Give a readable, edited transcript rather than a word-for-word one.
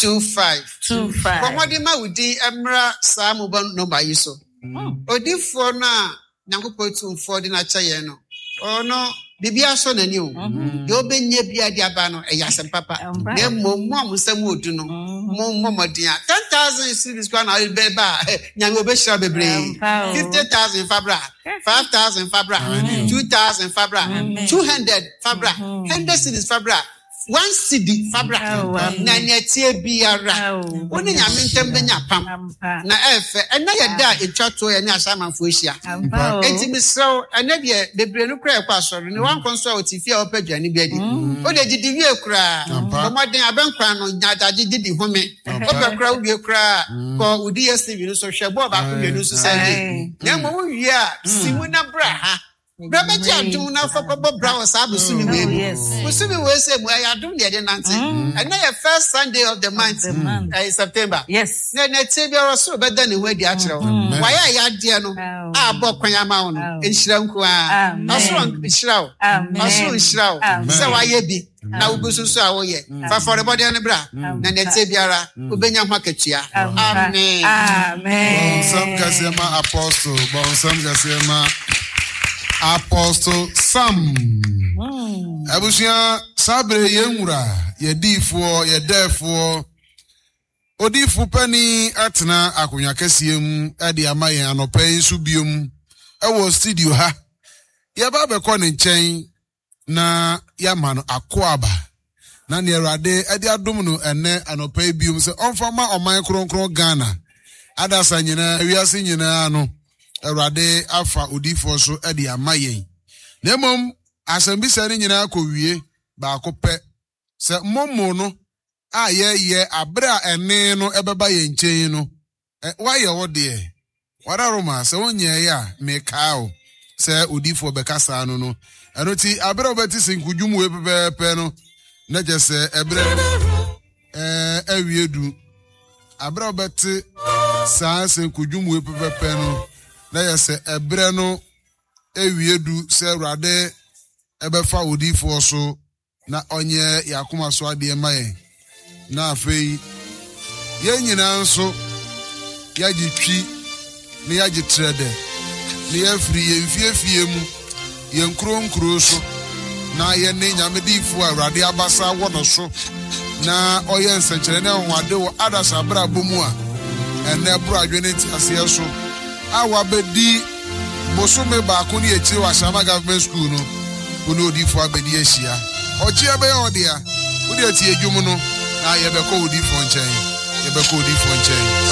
25. Komodima wudi emra saa mobile number yi so. Odifo na nyankopɔtu mfo de na chaye no. Ono bibia so nani o. De obenye bia de aba no eyasem papa. Na mo amusam odu no. Mo modin a 10,000 cities kwa na beba nyame obehira bebre. 50,000 fabra. 5,000 fabra. 2,000 fabra. 200 fabra. 100 cities fabra. 1 cedi fabra na nyetie biara woni nyame ntem benya pam na efe ena yeda etwato ye ne asamanfo ehia enti misrew ena de bebre no kra ekwa asoro ne wan konso a otifia opadwane biadi o de didi wie kra omoden abenkwa no nyadaje didi home obekra wie kra ko udi yesibi no so hwebo ba ko mienu so sande na mo wie a simu na bra ha Brabati adum na fokobo brown sabusumi we. Musumi we say mo adum de nante. And na your first Sunday of the month September. Yes. Na tebia so beda ne we di akere wo. Why ya de no abo kwan ma wo no. Enhira nko a. Aso enhira wo. Aso enhira wo. Se wa ye bi. Na ubusu so a wo ye. Fa for the body ne bra. Na tebiara obenya ho akatua. Amen. Amen. Some kasema apostle, but some kasema Apostle Sam. Abusia sabre yenwura yedifo yedefo odifu pani atena akonya kasiem ade amaye anopai nso biom ewo studio ha yeba bekọ ne nchen na yama no akoaba na ne Awurade ade adom no ene anopai biom se onfama oman kronkron Ghana adasa nyina awiase nyina no Awurade afa odifo so ade amayen na mom asambisa ni nyina akọwie ba akọpẹ se momo no ye abra ene no ebeba ye nchen no waye wo de wara roma se wonye ya mekao se odifo bekasa no enoti abra obeti sinkudwum we pepe no na je se ebre awiedu abra obeti sa sinkudwum we pepe no na ye se ebre no awiedu se Awurade ebefa odifo so na onye yakoma so ade maye na afei ye nyina nso yagitwi ne yagitrede ne yafri ye mfiefie mu ye nkronkro so na ye ne nyamedifo Awurade abasa wono so na oye nsenkyere ne honwade wo adasa bra bomu a ene bro adwene ti ase so awa bedi bosome ba ko ne echi wa Shama Government School no kuno odifo abedi ahia ochi ebe ya odia odi ati edwum no na ye be ko odifo nchen